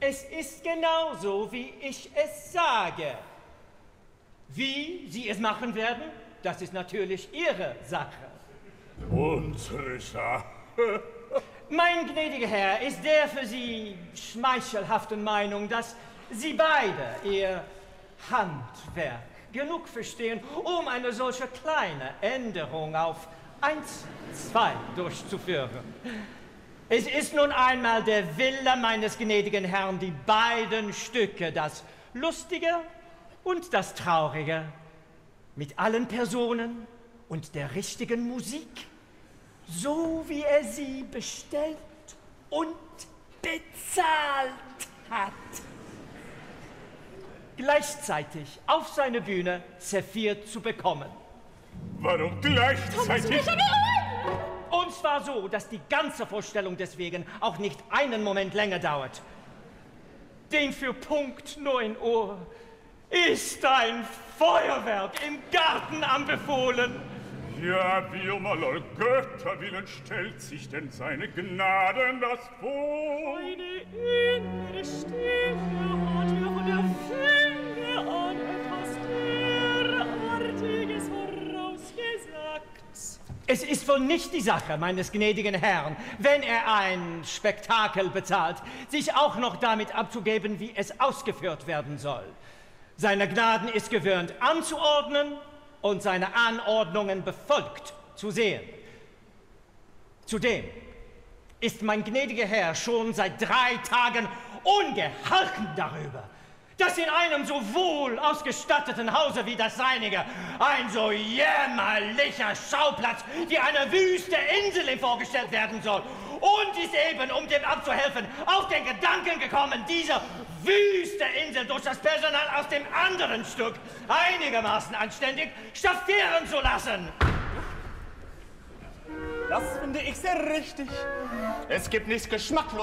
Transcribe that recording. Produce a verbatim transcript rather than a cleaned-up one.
Es ist genauso, wie ich es sage. Wie Sie es machen werden, das ist natürlich Ihre Sache. Unsere Sache. Mein gnädiger Herr ist der für Sie schmeichelhaften Meinung, dass Sie beide Ihr Handwerk genug verstehen, um eine solche kleine Änderung auf eins, zwei durchzuführen. Es ist nun einmal der Wille meines gnädigen Herrn, die beiden Stücke, das Lustige und das Traurige, mit allen Personen und der richtigen Musik, so wie er sie bestellt und bezahlt hat, gleichzeitig auf seine Bühne serviert zu bekommen. Warum gleichzeitig? Und zwar so, dass die ganze Vorstellung deswegen auch nicht einen Moment länger dauert. Denn für Punkt neun Uhr ist ein Feuerwerk im Garten anbefohlen. Ja, wie um aller Götter willen stellt sich denn seine Gnaden das vor? Eine innere Stimme hat mir von der Fülle an etwas derartiges vorausgesagt. Es ist wohl nicht die Sache meines gnädigen Herrn, wenn er ein Spektakel bezahlt, sich auch noch damit abzugeben, wie es ausgeführt werden soll. Seine Gnaden ist gewöhnt anzuordnen und seine Anordnungen befolgt zu sehen. Zudem ist mein gnädiger Herr schon seit drei Tagen ungehalten darüber, dass in einem so wohl ausgestatteten Hause wie das seinige ein so jämmerlicher Schauplatz wie eine wüste Insel ihm vorgestellt werden soll. Und ist eben, um dem abzuhelfen, auf den Gedanken gekommen, diese wüste Insel durch das Personal aus dem anderen Stück einigermaßen anständig staffieren zu lassen. Das finde ich sehr richtig. Es gibt nichts geschmackloses.